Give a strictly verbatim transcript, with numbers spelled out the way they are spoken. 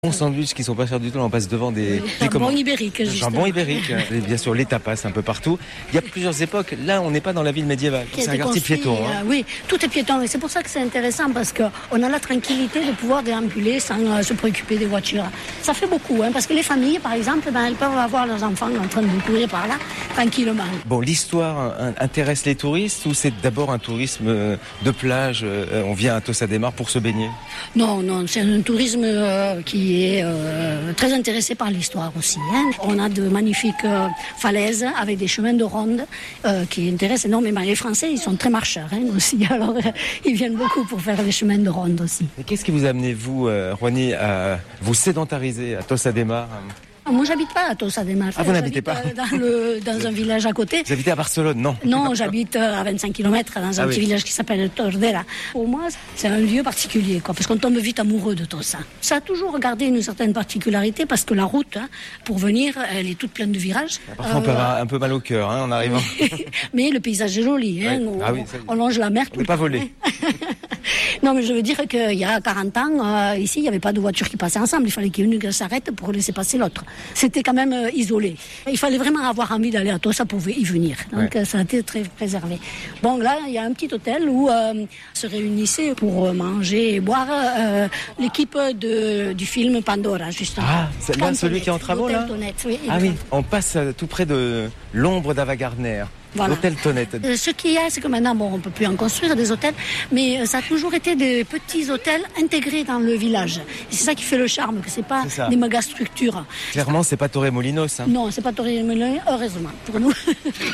Bons sandwichs qui sont pas chers du tout, on passe devant des, oui, des jambon ibérique, justement. Jambon ibérique, et bien sûr les tapas un peu partout. Il y a plusieurs époques. Là, on n'est pas dans la ville médiévale. C'est un quartier piéton. Hein. Euh, oui, tout est piéton. Et c'est pour ça que c'est intéressant parce qu'on a la tranquillité de pouvoir déambuler sans euh, se préoccuper des voitures. Ça fait beaucoup, hein, parce que les familles, par exemple, ben, elles peuvent avoir leurs enfants en train de courir par là, tranquillement. Bon, l'histoire hein, intéresse les touristes ou c'est d'abord un tourisme euh, de plage euh, on vient à Tossa de Mar pour se baigner? Non, non, c'est un tourisme euh, qui est euh, très intéressé par l'histoire aussi. Hein. On a de magnifiques euh, falaises avec des chemins de ronde euh, qui intéressent énormément. Les Français, ils sont très marcheurs hein, aussi, alors euh, ils viennent beaucoup pour faire les chemins de ronde aussi. Et qu'est-ce qui vous a amené, vous, euh, Rouani, à vous sédentariser à Tossa de Mar? Moi, j'habite pas à Tossa de Mar. Ah, vous n'habitez pas dans, le, dans un village à côté. Vous habitez à Barcelone, non? Non, j'habite à vingt-cinq kilomètres dans un ah, petit oui. village qui s'appelle Tordera. Pour moi, c'est un lieu particulier, quoi, parce qu'on tombe vite amoureux de Tossa. Ça a toujours gardé une certaine particularité parce que la route, hein, pour venir, elle est toute pleine de virages. Parfois, euh, on peut avoir un peu mal au cœur hein, en arrivant. Mais le paysage est joli. Hein, ouais. on, ah, oui, on longe la mer. On n'est pas volé. Non, mais je veux dire qu'il y a quarante ans, euh, ici, il n'y avait pas de voitures qui passaient ensemble. Il fallait qu'il y ait une qui s'arrête pour laisser passer l'autre. C'était quand même euh, isolé. Il fallait vraiment avoir envie d'aller à Tossa pour y venir. Donc, ouais. Ça a été très préservé. Bon, là, il y a un petit hôtel où euh, se réunissaient pour manger et boire euh, l'équipe de, du film Pandora, justement. Ah, c'est là celui qui est en travaux, là Tonette, oui, ah oui, on passe tout près de l'ombre d'Ava Gardner. Voilà. L'hôtel Tonette. Euh, ce qu'il y a, c'est que maintenant, bon, on ne peut plus en construire des hôtels, mais euh, ça a toujours été des petits hôtels intégrés dans le village. Et c'est ça qui fait le charme, que c'est pas c'est des méga structures. Clairement, c'est pas Torremolinos. Hein. Non, c'est pas Torremolinos, heureusement pour nous.